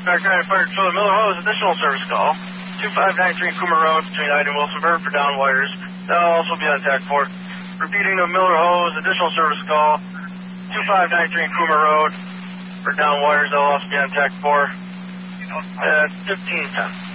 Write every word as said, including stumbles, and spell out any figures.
Fire County Fire Patrol Miller Hose, additional service call. two five nine three Coomer Road between Ida and Wilsonburg for down wires. That'll also be on tack four. Repeating the Miller Hose, additional service call. two five nine three Coomer Road for down wires. That'll also be on tack four. At fifteen ten.